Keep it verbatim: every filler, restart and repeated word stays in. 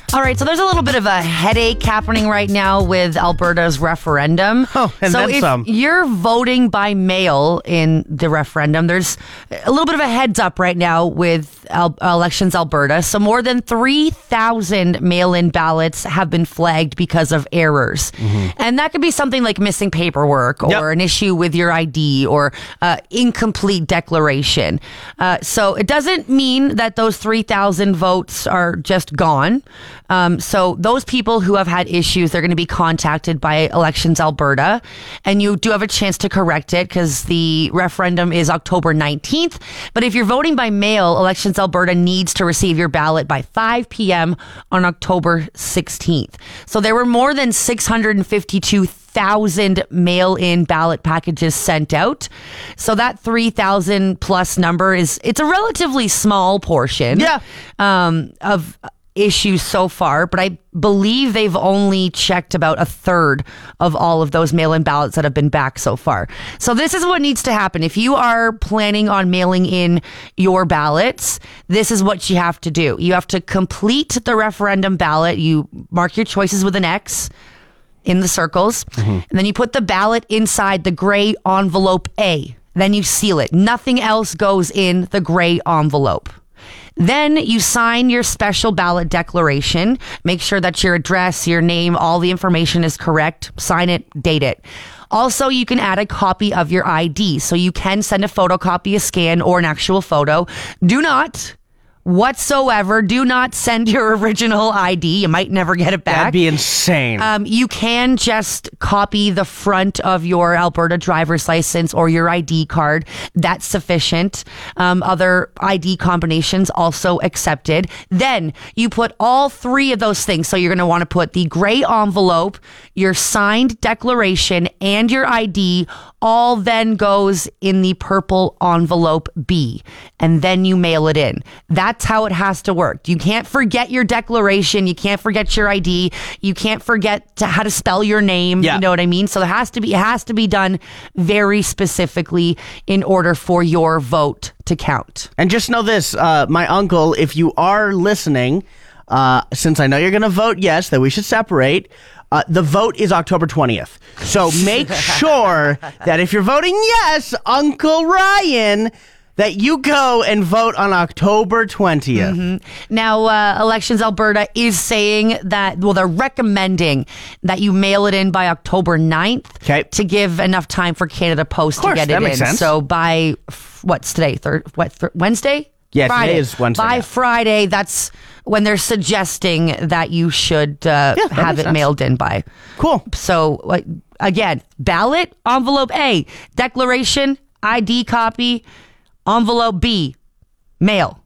All right, so there's a little bit of a headache happening right now with Alberta's referendum. Oh, and so then if some. you're voting by mail in the referendum, there's a little bit of a heads up right now with Al- Elections Alberta. So more than three thousand mail-in ballots have been flagged because of errors. Mm-hmm. And that could be something like missing paperwork or Yep. an issue with your I D or uh, incomplete declaration. Uh, so it doesn't mean that those three thousand votes are just gone. Um, so those people who have had issues, they're going to be contacted by Elections Alberta, and you do have a chance to correct it because the referendum is October nineteenth. But if you're voting by mail, Elections Alberta needs to receive your ballot by five p.m. on October sixteenth. So there were more than six hundred fifty-two thousand mail-in ballot packages sent out. So that three thousand plus number is, it's a relatively small portion Yeah. um, of issues so far, but I believe they've only checked about a third of all of those mail-in ballots that have been back so far. So this is what needs to happen. If you are planning on mailing in your ballots, this is what you have to do. You have to complete the referendum ballot. You mark your choices with an X in the circles, mm-hmm. and then you put the ballot inside the gray envelope A. Then you seal it. Nothing else goes in the gray envelope. Then you sign your special ballot declaration. Make sure that your address, your name, all the information is correct. Sign it, date it. Also, you can add a copy of your I D. So you can send a photocopy, a scan, or an actual photo. Do not whatsoever, do not send your original I D. You might never get it back. That'd be insane. Um, you can just copy the front of your Alberta driver's license or your I D card. That's sufficient. Um, other I D combinations also accepted. Then you put all three of those things. So you're going to want to put the gray envelope, your signed declaration, and your I D. All then goes in the purple envelope B, and then you mail it in. That's how it has to work. You can't forget your declaration. You can't forget your I D. You can't forget to, how to spell your name. Yeah. You know what I mean? So it has to be, it has to be done very specifically in order for your vote to count. And just know this, uh, my uncle, if you are listening, uh, since I know you're going to vote yes, that we should separate, Uh, the vote is October twentieth. So make sure that if you're voting yes, Uncle Ryan, that you go and vote on October twentieth. Mm-hmm. Now, uh, Elections Alberta is saying that, well, they're recommending that you mail it in by October ninth Okay. to give enough time for Canada Post Of course, to get that it makes in. sense. So by, f- what's today? Third, what, th- Wednesday? Yeah, today Friday. is Wednesday, By yeah. Friday, that's when they're suggesting that you should uh, Yeah, that have makes it sense. mailed in by. Cool. So, like, again, ballot, envelope A, declaration, I D copy, envelope B, mail.